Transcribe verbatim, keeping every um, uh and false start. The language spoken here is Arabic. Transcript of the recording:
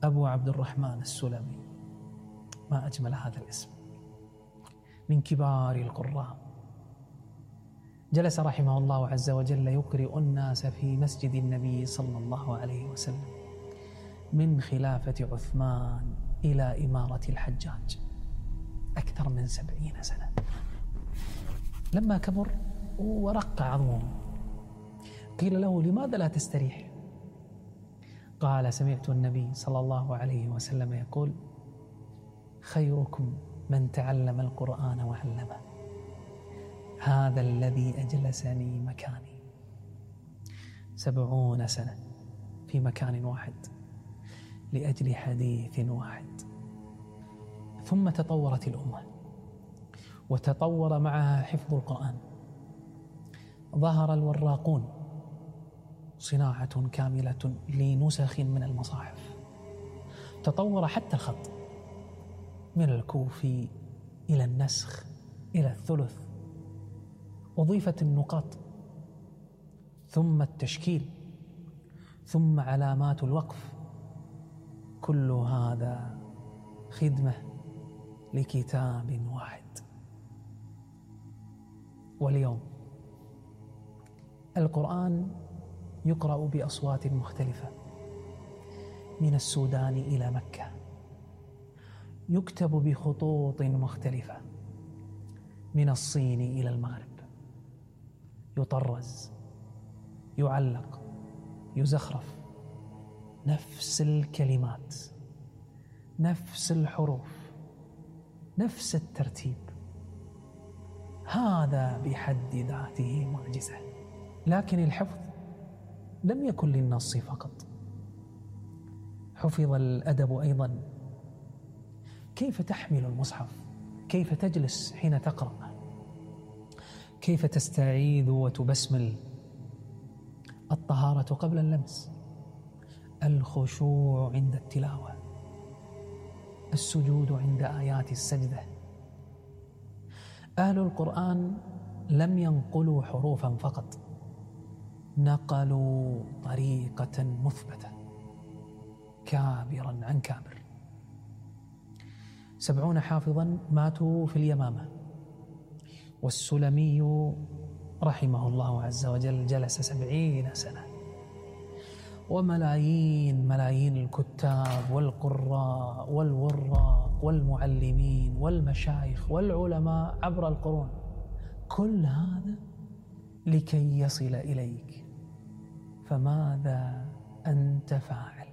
أبو عبد الرحمن السلمي، ما أجمل هذا الاسم، من كبار القراء، جلس رحمه الله عز وجل يقرئ الناس في مسجد النبي صلى الله عليه وسلم من خلافة عثمان إلى إمارة الحجاج أكثر من سبعين سنة. لما كبر ورق عظمه قيل له: لماذا لا تستريح؟ قال: سمعت النبي صلى الله عليه وسلم يقول: خيركم من تعلم القرآن وعلمه، هذا الذي أجلسني مكاني. سبعون سنة في مكان واحد لأجل حديث واحد. ثم تطورت الأمة وتطور معها حفظ القرآن، ظهر الوراقون، صناعة كاملة لنسخ من المصاحف، تطور حتى الخط من الكوفي إلى النسخ إلى الثلث، أضيفت النقاط ثم التشكيل ثم علامات الوقف، كل هذا خدمة لكتاب واحد. واليوم القرآن يقرأ بأصوات مختلفة، من السودان إلى مكة، يكتب بخطوط مختلفة، من الصين إلى المغرب، يطرز، يعلق، يزخرف، نفس الكلمات، نفس الحروف، نفس الترتيب. هذا بحد ذاته معجزة. لكن الحفظ لم يكن للنص فقط، حفظ الأدب أيضا. كيف تحمل المصحف؟ كيف تجلس حين تقرأ؟ كيف تستعيذ وتبسمل؟ الطهارة قبل اللمس، الخشوع عند التلاوة، السجود عند آيات السجدة. أهل القرآن لم ينقلوا حروفا فقط، نقلوا طريقة مثبتة كابرا عن كابر. سبعون حافظا ماتوا في اليمامة، والسلمي رحمه الله عز وجل جلس سبعين سنة، وملايين ملايين الكتاب والقراء والوراق والمعلمين والمشايخ والعلماء عبر القرون، كل هذا لكي يصل إليك. فماذا أنت فاعل؟